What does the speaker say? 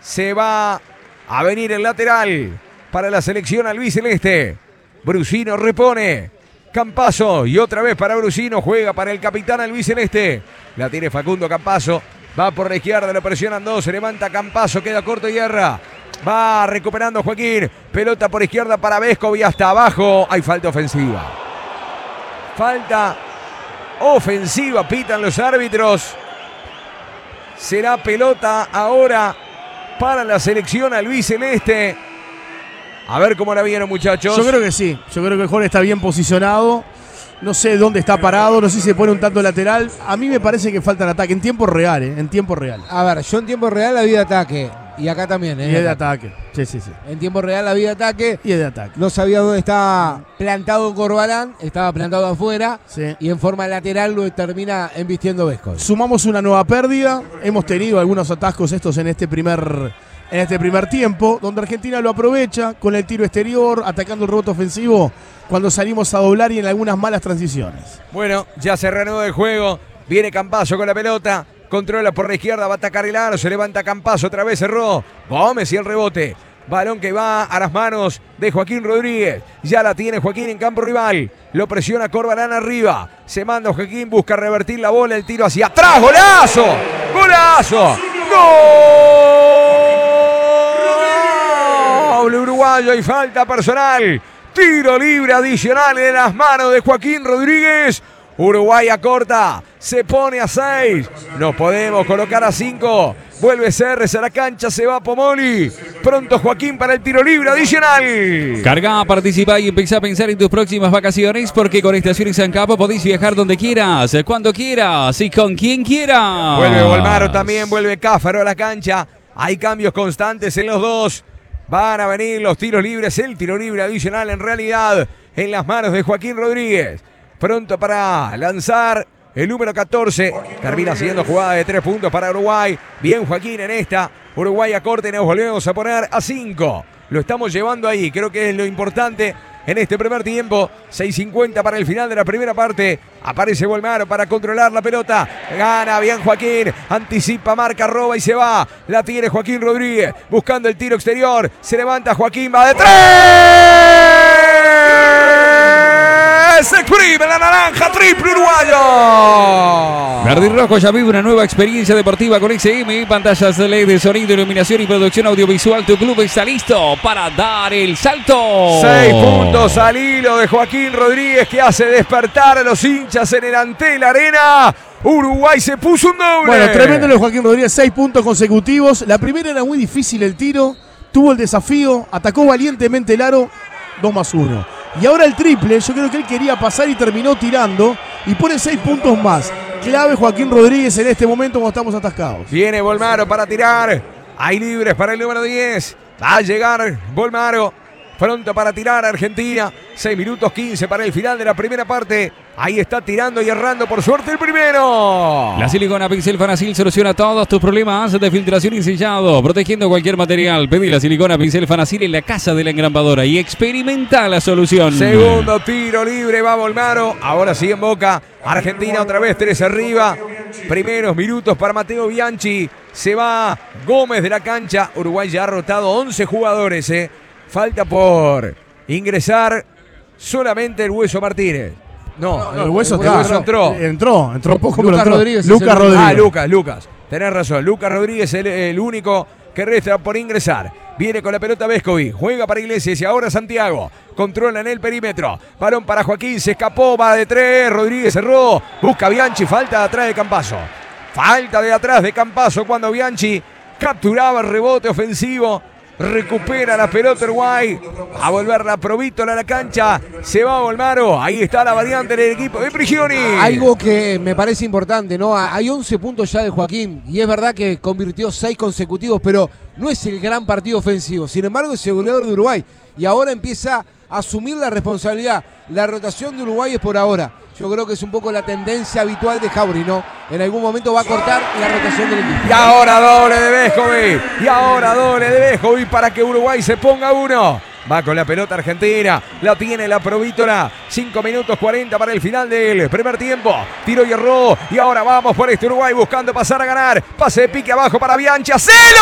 Se va a venir el lateral para la selección albiceleste. Brusino repone. Campazzo y otra vez para Brusino. Juega para el capitán albiceleste. La tiene Facundo Campazzo. Va por la izquierda, lo presionan dos. Se levanta Campazzo, queda corto y erra. Va recuperando Joaquín. Pelota por izquierda para Vesco y hasta abajo. Hay falta ofensiva. Falta ofensiva, pitan los árbitros. Será pelota ahora para la selección albiceleste. A ver cómo la vieron, muchachos. Yo creo que sí. Yo creo que el jugador está bien posicionado. No sé dónde está parado. No sé si se pone un tanto lateral. A mí me parece que falta el ataque en tiempo real, en tiempo real. A ver, yo en tiempo real la vi de ataque. Y acá también, Y es de ataque. Sí. En tiempo real la vi de ataque. Y es de ataque. No sabía dónde estaba plantado Corbalán. Estaba plantado afuera. Sí. Y en forma lateral lo termina embistiendo Vesco. Sumamos una nueva pérdida. Hemos tenido algunos atascos estos en este primer tiempo, donde Argentina lo aprovecha con el tiro exterior, atacando el rebote ofensivo cuando salimos a doblar y en algunas malas transiciones. Bueno, ya se reanuda el juego. Viene Campazzo con la pelota. Controla por la izquierda, va a atacar el aro. Se levanta Campazzo, otra vez cerró Gómez y el rebote. Balón que va a las manos de Joaquín Rodríguez. Ya la tiene Joaquín en campo rival. Lo presiona Corbalán arriba. Se manda Joaquín, busca revertir la bola. El tiro hacia atrás. ¡Golazo! ¡Golazo! ¡Gol! Uruguayo y falta personal. Tiro libre adicional en las manos de Joaquín Rodríguez. Uruguay acorta, se pone a 6. No podemos colocar a 5. Vuelve Cerres a la cancha, se va Pomoli. Pronto Joaquín para el tiro libre adicional. Carga, participa y empezá a pensar en tus próximas vacaciones, porque con Estaciones San Capo podés viajar donde quieras, cuando quieras y con quien quieras. Vuelve Volmaro también, vuelve Cáfaro a la cancha. Hay cambios constantes en los dos. Van a venir los tiros libres, el tiro libre adicional en realidad en las manos de Joaquín Rodríguez. Pronto para lanzar el número 14. Termina siendo jugada de 3 puntos para Uruguay. Bien Joaquín en esta. Uruguay a corte, nos volvemos a poner a 5. Lo estamos llevando ahí. Creo que es lo importante en este primer tiempo. 6:50 para el final de la primera parte. Aparece Volmaro para controlar la pelota. Gana bien Joaquín. Anticipa, marca, roba y se va. La tiene Joaquín Rodríguez. Buscando el tiro exterior. Se levanta Joaquín. Va de 3. Se exprime la naranja, triple uruguayo. Verde y Rojo ya vive una nueva experiencia deportiva con XM, pantallas de LED de sonido, iluminación y producción audiovisual. Tu club está listo para dar el salto. 6 puntos al hilo de Joaquín Rodríguez, que hace despertar a los hinchas en el Antel Arena. Uruguay se puso un doble. Bueno, tremendo lo de Joaquín Rodríguez, 6 puntos consecutivos. La primera era muy difícil el tiro, tuvo el desafío, atacó valientemente el aro, 2+1. Y ahora el triple, yo creo que él quería pasar y terminó tirando y pone 6 puntos más. Clave Joaquín Rodríguez en este momento cuando estamos atascados. Viene Volmaro para tirar. Hay libres para el número 10. Va a llegar Volmaro. Pronto para tirar Argentina. 6 minutos 15 para el final de la primera parte. Ahí está tirando y errando por suerte el primero. La silicona Pincel Fanacil soluciona todos tus problemas de filtración y sellado, protegiendo cualquier material. Pedí la silicona Pincel Fanacil en la casa de la engrambadora y experimenta la solución. Segundo tiro libre, va Volmaro. Ahora sí en Boca. Argentina otra vez 3 arriba. Primeros minutos para Mateo Bianchi. Se va Gómez de la cancha. Uruguay ya ha rotado 11 jugadores. Falta por ingresar solamente el Hueso Martínez. No, el Hueso entró. Entró poco, Lucas pero entró. Rodríguez. Lucas Rodríguez. Lucas. Tenés razón. Lucas Rodríguez es el único que resta por ingresar. Viene con la pelota Vescovi. Juega para Iglesias y ahora Santiago. Controla en el perímetro. Balón para Joaquín. Se escapó. Va de 3. Rodríguez cerró. Busca Bianchi. Falta de atrás de Campazzo. Falta de atrás de Campazzo cuando Bianchi capturaba el rebote ofensivo. Recupera la pelota Uruguay. A volver la Provítola a la cancha. Se va Volmaro. Ahí está la variante del equipo de Prigioni. Algo que me parece importante, ¿no? Hay 11 puntos ya de Joaquín. Y es verdad que convirtió 6 consecutivos, pero no es el gran partido ofensivo. Sin embargo, es el goleador de Uruguay. Y ahora empieza a asumir la responsabilidad. La rotación de Uruguay es por ahora. Yo creo que es un poco la tendencia habitual de Jauregui, ¿no? En algún momento va a cortar la rotación del equipo. Y ahora doble de Vescovi. Para que Uruguay se ponga 1. Va con la pelota Argentina. La tiene la Provítola. 5 minutos 40 para el final del primer tiempo. Tiro y erró. Y ahora vamos por este Uruguay buscando pasar a ganar. Pase de pique abajo para Bianchi. ¡Hacelo!